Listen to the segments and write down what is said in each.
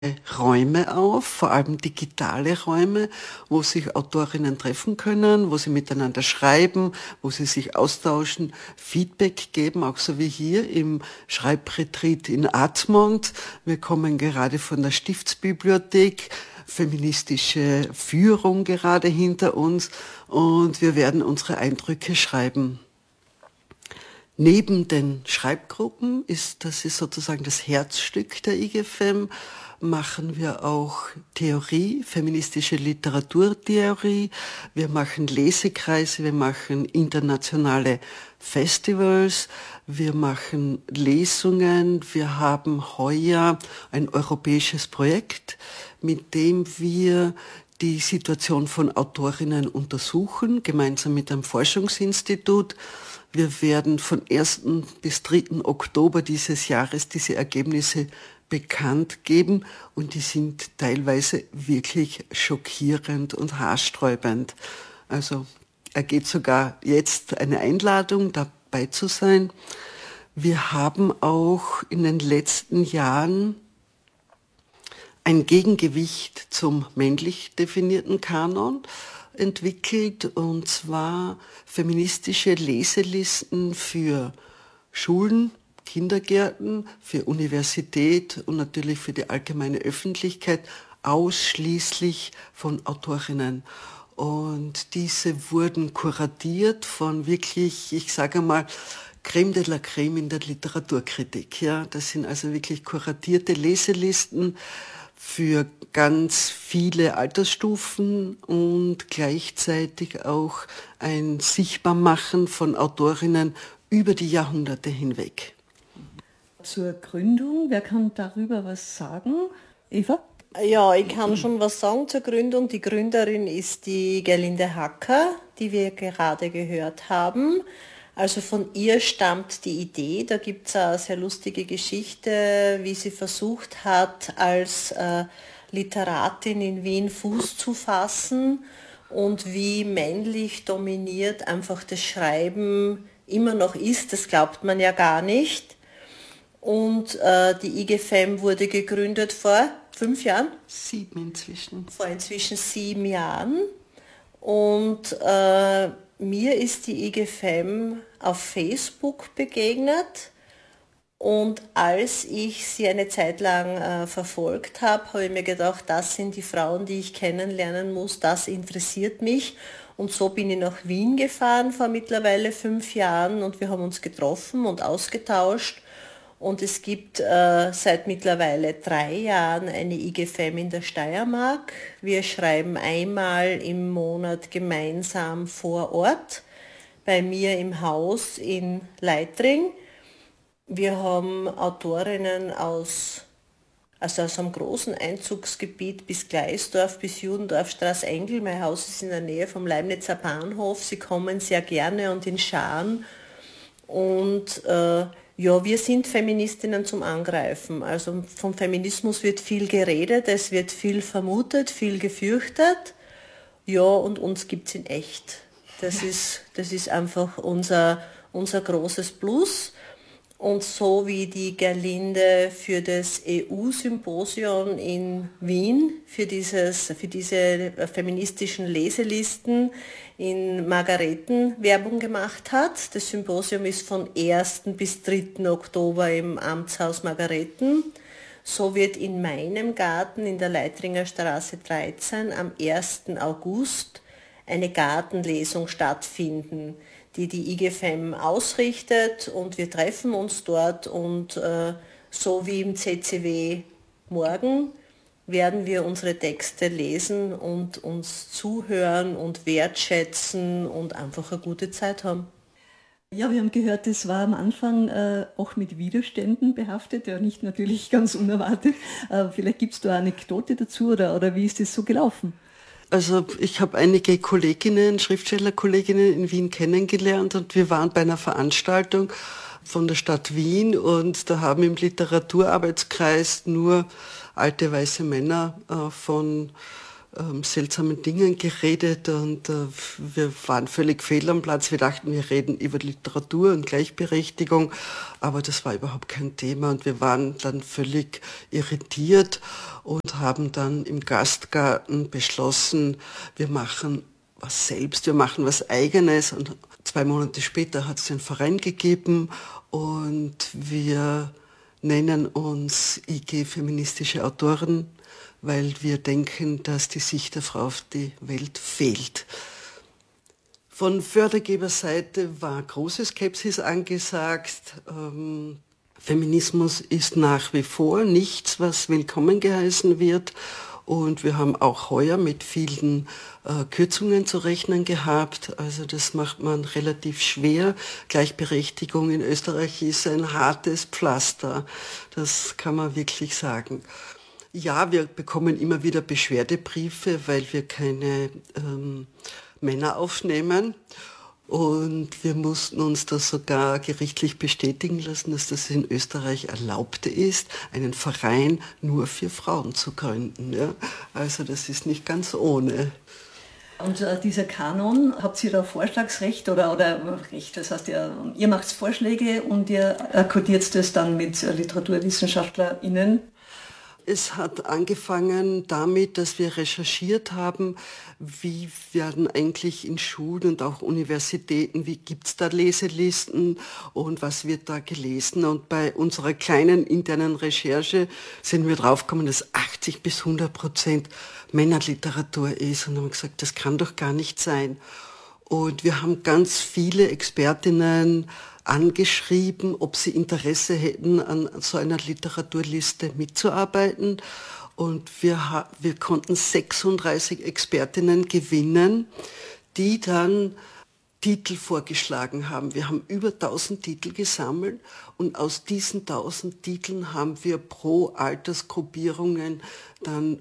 Räume auf, vor allem digitale Räume, wo sich Autorinnen treffen können, wo sie miteinander schreiben, wo sie sich austauschen, Feedback geben, auch so wie hier im Schreibretreat in Admont. Wir kommen gerade von der Stiftsbibliothek, feministische Führung gerade hinter uns und wir werden unsere Eindrücke schreiben. Neben den Schreibgruppen das ist sozusagen das Herzstück der IGFM, machen wir auch Theorie, feministische Literaturtheorie. Wir machen Lesekreise, wir machen internationale Festivals, wir machen Lesungen. Wir haben heuer ein europäisches Projekt, mit dem wir die Situation von Autorinnen untersuchen, gemeinsam mit einem Forschungsinstitut. Wir werden von 1. bis 3. Oktober dieses Jahres diese Ergebnisse bekannt geben und die sind teilweise wirklich schockierend und haarsträubend. Also ergeht sogar jetzt eine Einladung, dabei zu sein. Wir haben auch in den letzten Jahren ein Gegengewicht zum männlich definierten Kanon entwickelt, und zwar feministische Leselisten für Schulen, Kindergärten, für Universität und natürlich für die allgemeine Öffentlichkeit, ausschließlich von Autorinnen. Und diese wurden kuratiert von wirklich, ich sage mal, Creme de la Creme in der Literaturkritik. Ja, das sind also wirklich kuratierte Leselisten für ganz viele Altersstufen und gleichzeitig auch ein Sichtbarmachen von Autorinnen über die Jahrhunderte hinweg. Zur Gründung, wer kann darüber was sagen? Eva? Ja, ich kann schon was sagen zur Gründung. Die Gründerin ist die Gerlinde Hacker, die wir gerade gehört haben. Also von ihr stammt die Idee. Da gibt es eine sehr lustige Geschichte, wie sie versucht hat, als Literatin in Wien Fuß zu fassen und wie männlich dominiert einfach das Schreiben immer noch ist. Das glaubt man ja gar nicht. Und die IGFM wurde gegründet vor 5 Jahren? 7 inzwischen. Vor inzwischen 7 Jahren. Und mir ist die IGFM auf Facebook begegnet. Und als ich sie eine Zeit lang verfolgt habe ich mir gedacht, das sind die Frauen, die ich kennenlernen muss, das interessiert mich. Und so bin ich nach Wien gefahren vor mittlerweile 5 Jahren und wir haben uns getroffen und ausgetauscht. Und es gibt seit mittlerweile 3 Jahren eine IGFM in der Steiermark. Wir schreiben einmal im Monat gemeinsam vor Ort, bei mir im Haus in Leitring. Wir haben Autorinnen aus einem großen Einzugsgebiet bis Gleisdorf, bis Judendorf, Straßengel. Mein Haus ist in der Nähe vom Leibnizer Bahnhof. Sie kommen sehr gerne und in Scharen. Und ja, wir sind Feministinnen zum Angreifen. Also vom Feminismus wird viel geredet, es wird viel vermutet, viel gefürchtet. Ja, und uns gibt es in echt. Das ist einfach unser großes Plus. Und so wie die Gerlinde für das EU-Symposion in Wien, für diese feministischen Leselisten in Margareten Werbung gemacht hat. Das Symposium ist von 1. bis 3. Oktober im Amtshaus Margareten. So wird in meinem Garten in der Leitringer Straße 13 am 1. August eine Gartenlesung stattfinden, die die IGFM ausrichtet, und wir treffen uns dort und so wie im CCW morgen werden wir unsere Texte lesen und uns zuhören und wertschätzen und einfach eine gute Zeit haben. Ja, wir haben gehört, es war am Anfang auch mit Widerständen behaftet, ja nicht natürlich ganz unerwartet. Vielleicht gibt es da eine Anekdote dazu oder wie ist das so gelaufen? Also ich habe einige Kolleginnen, Schriftstellerkolleginnen in Wien kennengelernt und wir waren bei einer Veranstaltung von der Stadt Wien und da haben im Literaturarbeitskreis nur alte weiße Männer von seltsamen Dingen geredet und wir waren völlig fehl am Platz. Wir dachten, wir reden über Literatur und Gleichberechtigung, aber das war überhaupt kein Thema und wir waren dann völlig irritiert und haben dann im Gastgarten beschlossen, wir machen was selbst, wir machen was Eigenes und 2 Monate später hat es den Verein gegeben und wir nennen uns IG Feministische Autoren, weil wir denken, dass die Sicht der Frau auf die Welt fehlt. Von Fördergeberseite war große Skepsis angesagt. Feminismus ist nach wie vor nichts, was willkommen geheißen wird. Und wir haben auch heuer mit vielen Kürzungen zu rechnen gehabt. Also das macht man relativ schwer. Gleichberechtigung in Österreich ist ein hartes Pflaster. Das kann man wirklich sagen. Ja, wir bekommen immer wieder Beschwerdebriefe, weil wir keine Männer aufnehmen. Und wir mussten uns das sogar gerichtlich bestätigen lassen, dass das in Österreich erlaubt ist, einen Verein nur für Frauen zu gründen. Ja? Also das ist nicht ganz ohne. Und dieser Kanon, habt ihr da Vorschlagsrecht oder Recht? Das heißt, ihr macht Vorschläge und ihr kodiert das dann mit LiteraturwissenschaftlerInnen? Es hat angefangen damit, dass wir recherchiert haben, wie werden eigentlich in Schulen und auch Universitäten, wie gibt es da Leselisten und was wird da gelesen. Und bei unserer kleinen internen Recherche sind wir draufgekommen, dass 80-100% Männerliteratur ist. Und haben gesagt, das kann doch gar nicht sein. Und wir haben ganz viele Expertinnen angeschrieben, ob sie Interesse hätten, an so einer Literaturliste mitzuarbeiten. Und wir konnten 36 Expertinnen gewinnen, die dann Titel vorgeschlagen haben. Wir haben über 1000 Titel gesammelt und aus diesen 1000 Titeln haben wir pro Altersgruppierungen dann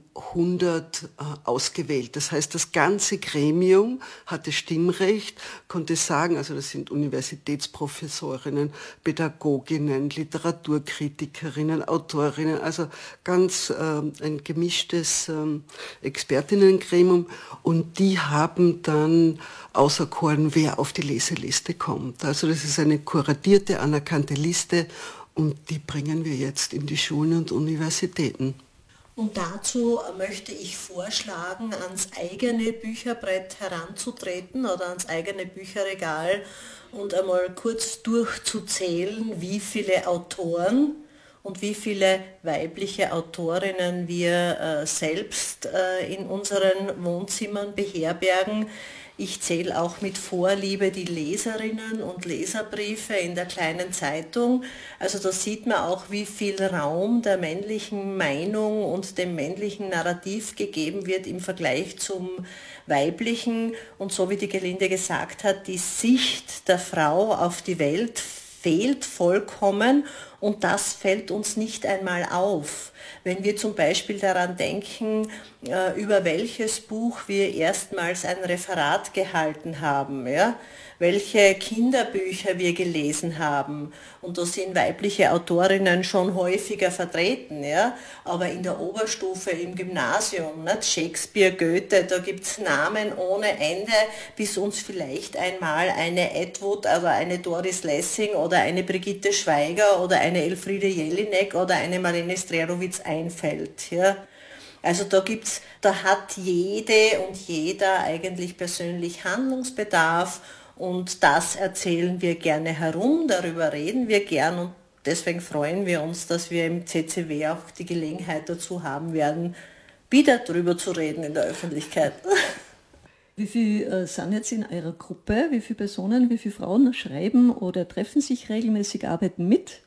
100 ausgewählt. Das heißt, das ganze Gremium hatte Stimmrecht, konnte sagen, also das sind Universitätsprofessorinnen, Pädagoginnen, Literaturkritikerinnen, Autorinnen, also ganz ein gemischtes Expertinnengremium und die haben dann auserkoren, wer auf die Leseliste kommt. Also das ist eine kuratierte, anerkannte Liste und die bringen wir jetzt in die Schulen und Universitäten. Und dazu möchte ich vorschlagen, ans eigene Bücherbrett heranzutreten oder ans eigene Bücherregal und einmal kurz durchzuzählen, wie viele Autoren und wie viele weibliche Autorinnen wir selbst in unseren Wohnzimmern beherbergen. Ich zähle auch mit Vorliebe die Leserinnen und Leserbriefe in der kleinen Zeitung. Also da sieht man auch, wie viel Raum der männlichen Meinung und dem männlichen Narrativ gegeben wird im Vergleich zum weiblichen. Und so wie die Gelinde gesagt hat, die Sicht der Frau auf die Welt fehlt vollkommen und das fällt uns nicht einmal auf. Wenn wir zum Beispiel daran denken, über welches Buch wir erstmals ein Referat gehalten haben, ja, welche Kinderbücher wir gelesen haben. Und da sind weibliche Autorinnen schon häufiger vertreten, ja, aber in der Oberstufe, im Gymnasium, nicht? Shakespeare, Goethe, da gibt es Namen ohne Ende, bis uns vielleicht einmal eine Edward, also eine Doris Lessing oder eine Brigitte Schweiger oder eine Elfriede Jelinek oder eine Marlene Strelowitz einfällt. Ja. Also da hat jede und jeder eigentlich persönlich Handlungsbedarf und das erzählen wir gerne herum, darüber reden wir gern und deswegen freuen wir uns, dass wir im CCW auch die Gelegenheit dazu haben werden, wieder darüber zu reden in der Öffentlichkeit. Wie viele sind jetzt in eurer Gruppe? Wie viele Personen, wie viele Frauen schreiben oder treffen sich regelmäßig, arbeiten mit?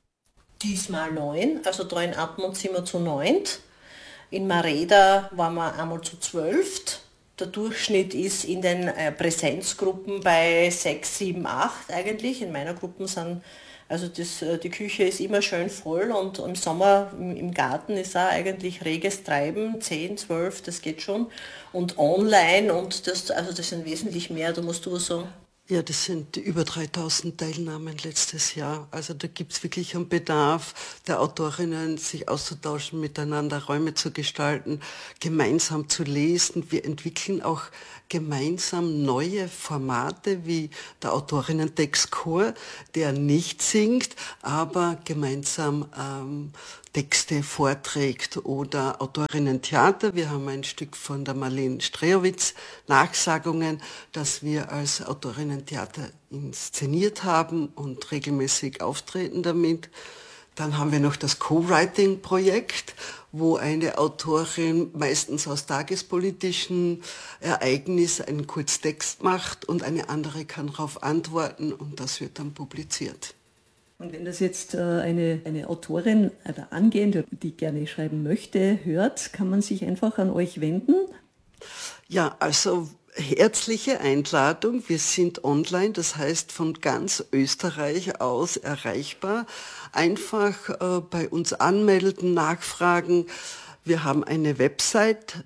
Diesmal 9, also da in Admont sind wir zu 9. In Mareda waren wir einmal zu 12. Der Durchschnitt ist in den Präsenzgruppen bei 6, 7, 8 eigentlich. In meiner Gruppe sind, also die Küche ist immer schön voll und im Sommer im Garten ist auch eigentlich reges Treiben, 10, 12, das geht schon. Und online und das sind wesentlich mehr, da musst du was sagen. Ja, das sind über 3000 Teilnahmen letztes Jahr. Also da gibt's wirklich einen Bedarf der Autorinnen, sich auszutauschen, miteinander Räume zu gestalten, gemeinsam zu lesen. Wir entwickeln auch gemeinsam neue Formate wie der Autorinnen-Textchor, der nicht singt, aber gemeinsam Texte vorträgt, oder Autorinnen-Theater. Wir haben ein Stück von der Marlene Strejowitz, Nachsagungen, das wir als Autorinnen-Theater inszeniert haben und regelmäßig auftreten damit. Dann haben wir noch das Co-Writing-Projekt, wo eine Autorin meistens aus tagespolitischen Ereignissen einen Kurztext macht und eine andere kann darauf antworten und das wird dann publiziert. Und wenn das jetzt eine Autorin, eine Angehende, die gerne schreiben möchte, hört, kann man sich einfach an euch wenden? Ja, also herzliche Einladung. Wir sind online, das heißt von ganz Österreich aus erreichbar. Einfach bei uns anmelden, nachfragen. Wir haben eine Website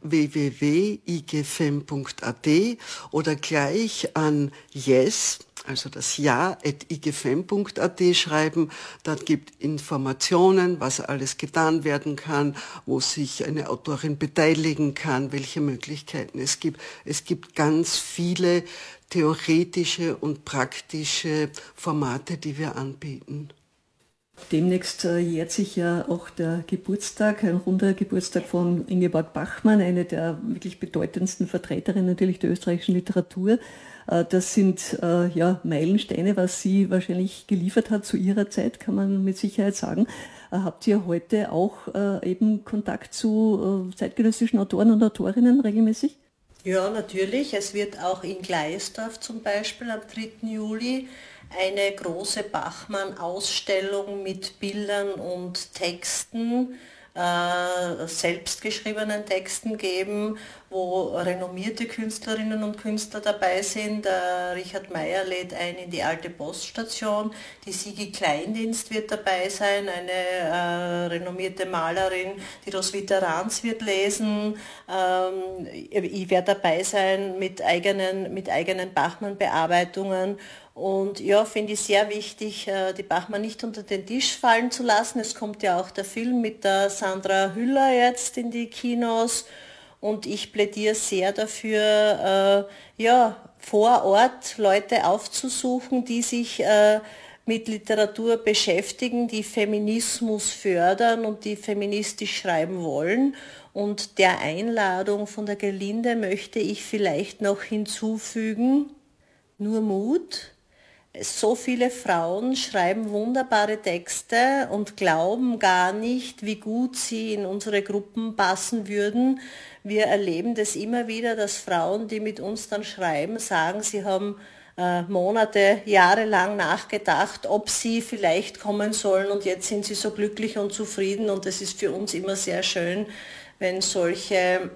www.igfem.at oder gleich an yes, also das ja@igfem.at schreiben. Dort gibt Informationen, was alles getan werden kann, wo sich eine Autorin beteiligen kann, welche Möglichkeiten es gibt. Es gibt ganz viele theoretische und praktische Formate, die wir anbieten. Demnächst jährt sich ja auch der Geburtstag, ein runder Geburtstag von Ingeborg Bachmann, eine der wirklich bedeutendsten Vertreterinnen natürlich der österreichischen Literatur. Das sind Meilensteine, was sie wahrscheinlich geliefert hat zu ihrer Zeit, kann man mit Sicherheit sagen. Habt ihr heute auch eben Kontakt zu zeitgenössischen Autoren und Autorinnen regelmäßig? Ja, natürlich. Es wird auch in Gleisdorf zum Beispiel am 3. Juli eine große Bachmann-Ausstellung mit Bildern und Texten, selbstgeschriebenen Texten geben, wo renommierte Künstlerinnen und Künstler dabei sind. Richard Meyer lädt ein in die alte Poststation. Die Sigi Kleindienst wird dabei sein, eine renommierte Malerin. Die Roswitha Ranz wird lesen. Ich werde dabei sein mit eigenen Bachmann-Bearbeitungen. Und ja, finde ich sehr wichtig, die Bachmann nicht unter den Tisch fallen zu lassen. Es kommt ja auch der Film mit der Sandra Hüller jetzt in die Kinos. Und ich plädiere sehr dafür, vor Ort Leute aufzusuchen, die sich mit Literatur beschäftigen, die Feminismus fördern und die feministisch schreiben wollen. Und der Einladung von der Gerlinde möchte ich vielleicht noch hinzufügen, nur Mut. So viele Frauen schreiben wunderbare Texte und glauben gar nicht, wie gut sie in unsere Gruppen passen würden. Wir erleben das immer wieder, dass Frauen, die mit uns dann schreiben, sagen, sie haben Monate, Jahre lang nachgedacht, ob sie vielleicht kommen sollen und jetzt sind sie so glücklich und zufrieden und das ist für uns immer sehr schön, wenn solche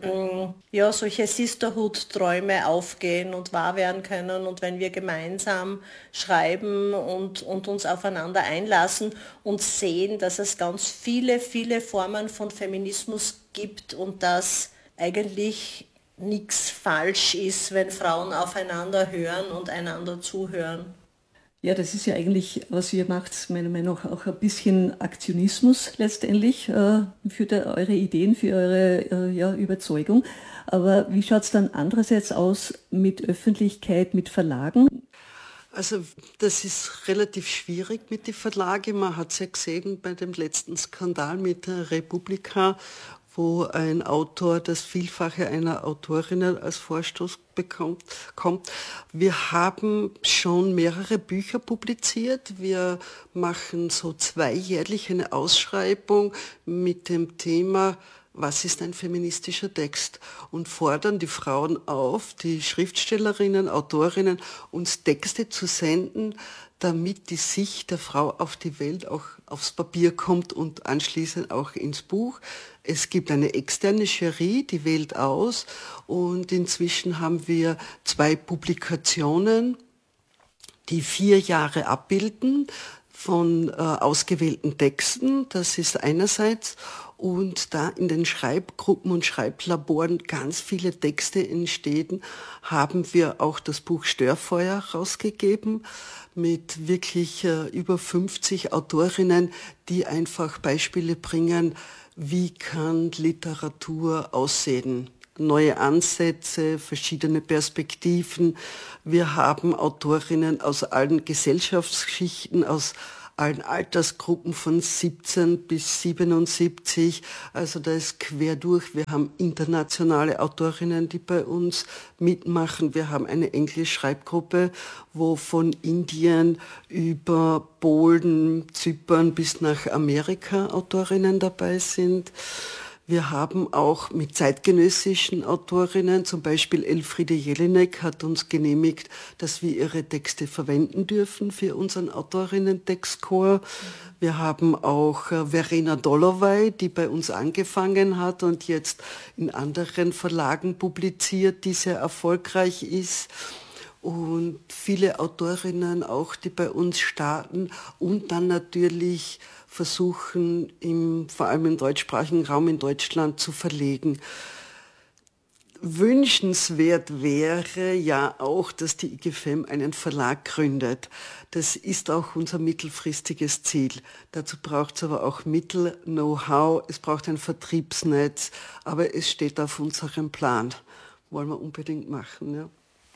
Sisterhood-Träume aufgehen und wahr werden können und wenn wir gemeinsam schreiben und uns aufeinander einlassen und sehen, dass es ganz viele, viele Formen von Feminismus gibt und dass eigentlich nichts falsch ist, wenn Frauen aufeinander hören und einander zuhören. Ja, das ist ja eigentlich, was ihr macht, meiner Meinung nach auch ein bisschen Aktionismus letztendlich für eure Ideen, für eure Überzeugung. Aber wie schaut es dann andererseits aus mit Öffentlichkeit, mit Verlagen? Also das ist relativ schwierig mit den Verlagen. Man hat es ja gesehen bei dem letzten Skandal mit der Republika, wo ein Autor das Vielfache einer Autorin als Vorstoß kommt. Wir haben schon mehrere Bücher publiziert. Wir machen so zweijährlich eine Ausschreibung mit dem Thema was ist ein feministischer Text? Und fordern die Frauen auf, die Schriftstellerinnen, Autorinnen, uns Texte zu senden, damit die Sicht der Frau auf die Welt auch aufs Papier kommt und anschließend auch ins Buch. Es gibt eine externe Jury, die wählt aus und inzwischen haben wir 2 Publikationen, die 4 Jahre abbilden. von ausgewählten Texten, das ist einerseits, und da in den Schreibgruppen und Schreiblaboren ganz viele Texte entstehen, haben wir auch das Buch Störfeuer rausgegeben mit wirklich über 50 Autorinnen, die einfach Beispiele bringen, wie kann Literatur aussehen. Neue Ansätze, verschiedene Perspektiven. Wir haben Autorinnen aus allen Gesellschaftsschichten, aus allen Altersgruppen von 17 bis 77. Also da ist quer durch. Wir haben internationale Autorinnen, die bei uns mitmachen. Wir haben eine Englisch-Schreibgruppe, wo von Indien über Polen, Zypern bis nach Amerika Autorinnen dabei sind. Wir haben auch mit zeitgenössischen Autorinnen, zum Beispiel Elfriede Jelinek hat uns genehmigt, dass wir ihre Texte verwenden dürfen für unseren Autorinnen-Textchor. Wir haben auch Verena Dolloway, die bei uns angefangen hat und jetzt in anderen Verlagen publiziert, die sehr erfolgreich ist. Und viele Autorinnen auch, die bei uns starten und dann natürlich versuchen, vor allem im deutschsprachigen Raum in Deutschland zu verlegen. Wünschenswert wäre ja auch, dass die IGFM einen Verlag gründet. Das ist auch unser mittelfristiges Ziel. Dazu braucht es aber auch Mittel, Know-how, es braucht ein Vertriebsnetz, aber es steht auf unserem Plan. Wollen wir unbedingt machen, ja.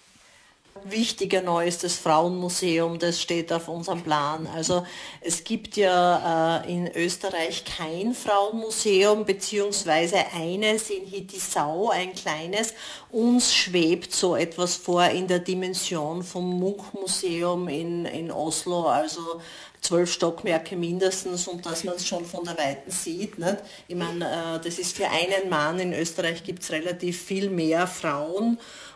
Wichtiger neu ist das Frauenmuseum, das steht auf unserem Plan. Also es gibt ja in Österreich kein Frauenmuseum, beziehungsweise eines in Hittisau, ein kleines. Uns schwebt so etwas vor in der Dimension vom Munch-Museum in Oslo, also 12 Stockwerke mindestens, und dass man es schon von der Weiten sieht. Nicht? Ich meine, das ist für einen Mann, in Österreich gibt es relativ viel mehr Frauen.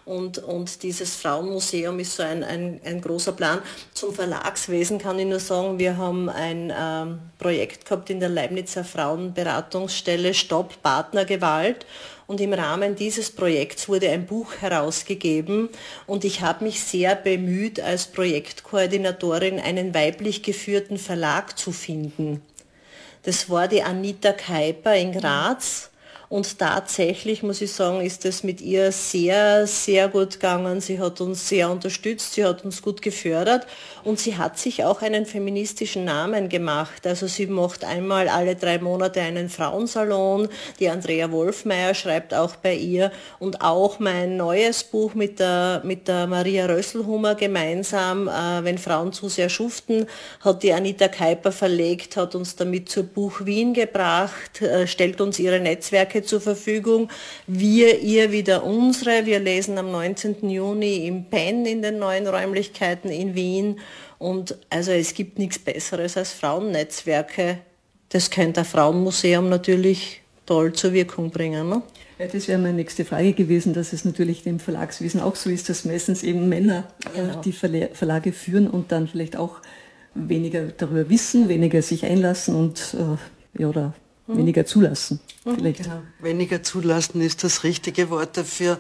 Und dieses Frauenmuseum ist so ein großer Plan. Zum Verlagswesen kann ich nur sagen, wir haben ein Projekt gehabt in der Leibnizer Frauenberatungsstelle Stopp Partnergewalt. Und im Rahmen dieses Projekts wurde ein Buch herausgegeben und ich habe mich sehr bemüht, als Projektkoordinatorin einen weiblich geführten Verlag zu finden. Das war die Anita Keiper in Graz. Und tatsächlich, muss ich sagen, ist es mit ihr sehr, sehr gut gegangen. Sie hat uns sehr unterstützt, sie hat uns gut gefördert und sie hat sich auch einen feministischen Namen gemacht. Also sie macht einmal alle 3 Monate einen Frauensalon. Die Andrea Wolfmeier schreibt auch bei ihr. Und auch mein neues Buch mit der Maria Rösselhummer gemeinsam, Wenn Frauen zu sehr schuften, hat die Anita Keiper verlegt, hat uns damit zur Buch Wien gebracht, stellt uns ihre Netzwerke zur Verfügung, wir ihr wieder unsere. Wir lesen am 19. Juni im PEN in den neuen Räumlichkeiten in Wien und also es gibt nichts Besseres als Frauennetzwerke. Das könnte ein Frauenmuseum natürlich toll zur Wirkung bringen. Ne? Ja, das wäre meine nächste Frage gewesen, dass es natürlich im Verlagswesen auch so ist, dass meistens eben Männer die Verlage führen und dann vielleicht auch weniger darüber wissen, weniger sich einlassen und oder weniger zulassen. Vielleicht. Genau. Weniger zulassen ist das richtige Wort dafür.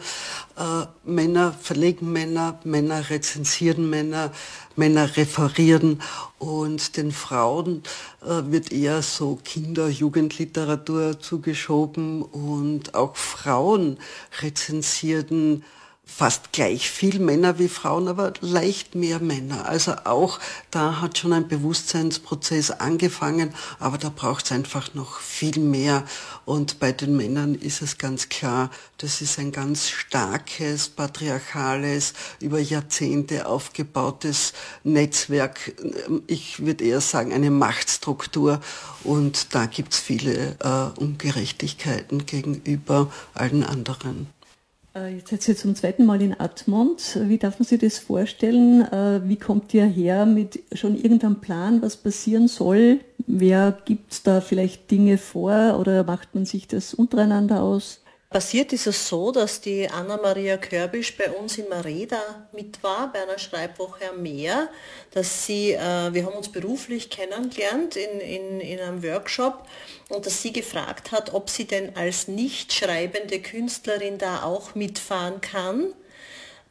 Männer verlegen Männer, Männer rezensieren Männer, Männer referieren und den Frauen wird eher so Kinder-, Jugendliteratur zugeschoben und auch Frauen rezensieren fast gleich viel Männer wie Frauen, aber leicht mehr Männer. Also auch da hat schon ein Bewusstseinsprozess angefangen, aber da braucht es einfach noch viel mehr. Und bei den Männern ist es ganz klar, das ist ein ganz starkes, patriarchales, über Jahrzehnte aufgebautes Netzwerk. Ich würde eher sagen, eine Machtstruktur. Und da gibt es viele Ungerechtigkeiten gegenüber allen anderen. Jetzt seid ihr zum 2. Mal in Admont. Wie darf man sich das vorstellen? Wie kommt ihr her mit schon irgendeinem Plan, was passieren soll? Wer gibt da vielleicht Dinge vor oder macht man sich das untereinander aus? Passiert ist es so, dass die Anna-Maria Körbisch bei uns in Mareda mit war, bei einer Schreibwoche am Meer, dass wir haben uns beruflich kennengelernt in einem Workshop und dass sie gefragt hat, ob sie denn als nicht schreibende Künstlerin da auch mitfahren kann.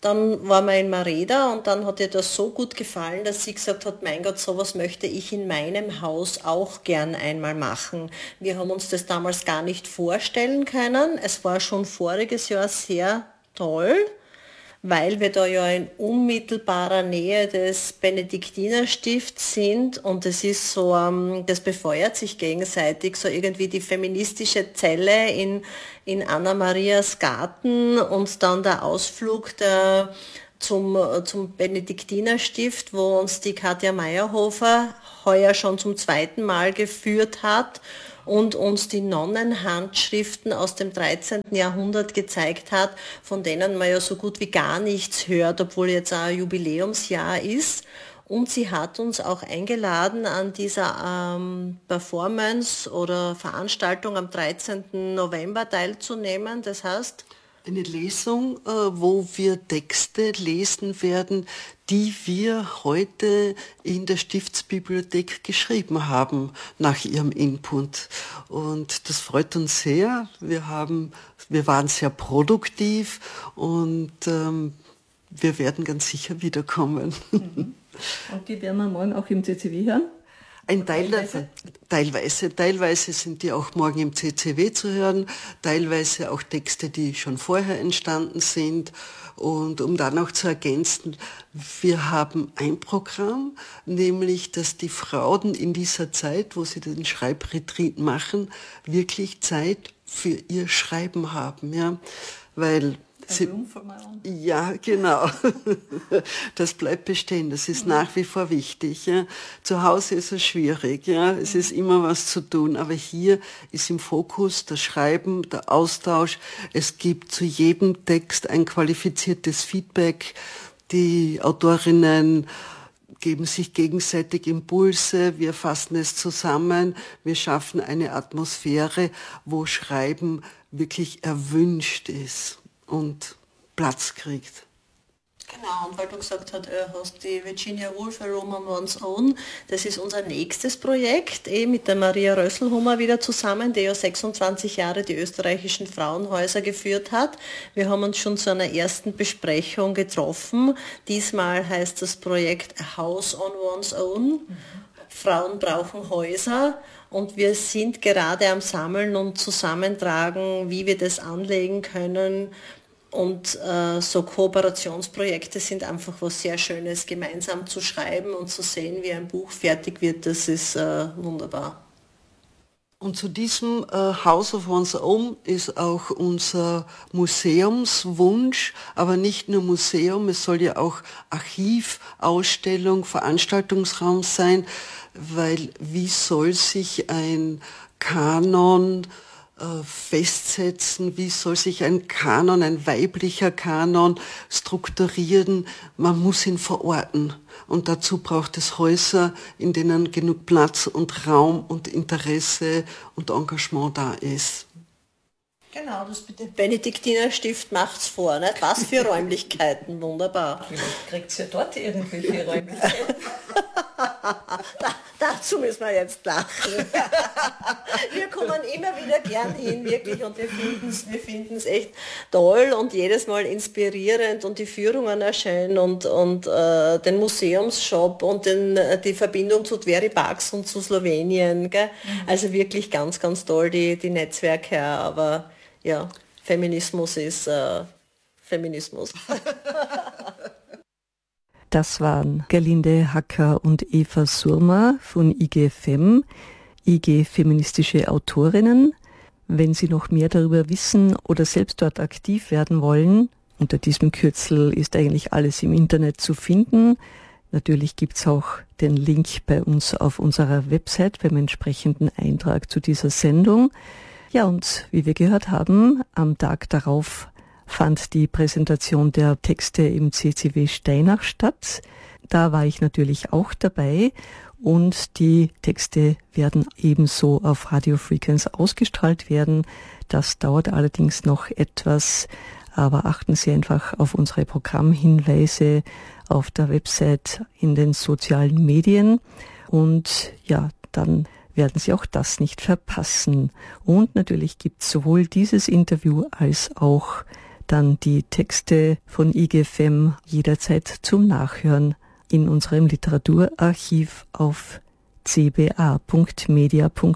Dann waren wir in Mareda und dann hat ihr das so gut gefallen, dass sie gesagt hat, mein Gott, sowas möchte ich in meinem Haus auch gern einmal machen. Wir haben uns das damals gar nicht vorstellen können. Es war schon voriges Jahr sehr toll, weil wir da ja in unmittelbarer Nähe des Benediktinerstifts sind und es ist so, das befeuert sich gegenseitig, so irgendwie die feministische Zelle in Anna-Marias Garten und dann der Ausflug zum Benediktinerstift, wo uns die Katja Meyerhofer heuer schon zum zweiten Mal geführt hat und uns die Nonnenhandschriften aus dem 13. Jahrhundert gezeigt hat, von denen man ja so gut wie gar nichts hört, obwohl jetzt auch ein Jubiläumsjahr ist. Und sie hat uns auch eingeladen, an dieser Performance oder Veranstaltung am 13. November teilzunehmen. Das heißt, eine Lesung, wo wir Texte lesen werden, die wir heute in der Stiftsbibliothek geschrieben haben, nach ihrem Input. Und das freut uns sehr. Wir waren sehr produktiv und wir werden ganz sicher wiederkommen. Und die werden wir morgen auch im CCW hören? Teilweise sind die auch morgen im CCW zu hören, teilweise auch Texte, die schon vorher entstanden sind. Und um dann auch zu ergänzen, wir haben ein Programm, nämlich, dass die Frauen in dieser Zeit, wo sie den Schreibretreat machen, wirklich Zeit für ihr Schreiben haben, ja, weil ja, genau. Das bleibt bestehen. Das ist nach wie vor wichtig. Ja. Zu Hause ist es schwierig. Ja. Es ist immer was zu tun. Aber hier ist im Fokus das Schreiben, der Austausch. Es gibt zu jedem Text ein qualifiziertes Feedback. Die Autorinnen geben sich gegenseitig Impulse. Wir fassen es zusammen. Wir schaffen eine Atmosphäre, wo Schreiben wirklich erwünscht ist und Platz kriegt. Genau, und weil du gesagt hast, die Virginia Woolf, A Room on One's Own, das ist unser nächstes Projekt, mit der Maria Rösselhummer wieder zusammen, die ja 26 Jahre die österreichischen Frauenhäuser geführt hat. Wir haben uns schon zu einer ersten Besprechung getroffen. Diesmal heißt das Projekt A House on One's Own. Frauen brauchen Häuser. Und wir sind gerade am Sammeln und Zusammentragen, wie wir das anlegen können. Und so Kooperationsprojekte sind einfach was sehr Schönes, gemeinsam zu schreiben und zu sehen, wie ein Buch fertig wird, das ist wunderbar. Und zu diesem House of One's Own ist auch unser Museumswunsch, aber nicht nur Museum, es soll ja auch Archiv, Ausstellung, Veranstaltungsraum sein, weil wie soll sich ein Kanon festsetzen, wie soll sich ein Kanon, ein weiblicher Kanon strukturieren, man muss ihn verorten. Und dazu braucht es Häuser, in denen genug Platz und Raum und Interesse und Engagement da ist. Genau, das mit dem Benediktinerstift macht's vor, nicht? Was für Räumlichkeiten, wunderbar. Vielleicht kriegt ihr ja dort irgendwelche Räumlichkeiten. Dazu müssen wir jetzt lachen. Wir kommen immer wieder gern hin, wirklich, und wir finden's echt toll und jedes Mal inspirierend und die Führungen erscheinen und den Museumsshop und die Verbindung zu Tveri Parks und zu Slowenien. Gell? Also wirklich ganz, ganz toll, die Netzwerke, aber ja, Feminismus ist Feminismus. Das waren Gerlinde Hacker und Eva Surma von IGFM, IG Feministische Autorinnen. Wenn Sie noch mehr darüber wissen oder selbst dort aktiv werden wollen, unter diesem Kürzel ist eigentlich alles im Internet zu finden. Natürlich gibt es auch den Link bei uns auf unserer Website beim entsprechenden Eintrag zu dieser Sendung. Ja, und wie wir gehört haben, am Tag darauf fand die Präsentation der Texte im CCW Steinach statt. Da war ich natürlich auch dabei und die Texte werden ebenso auf Radio Frequenz ausgestrahlt werden. Das dauert allerdings noch etwas, aber achten Sie einfach auf unsere Programmhinweise auf der Website, in den sozialen Medien und ja, dann werden Sie auch das nicht verpassen. Und natürlich gibt es sowohl dieses Interview als auch dann die Texte von IGFM jederzeit zum Nachhören in unserem Literaturarchiv auf cba.media.at.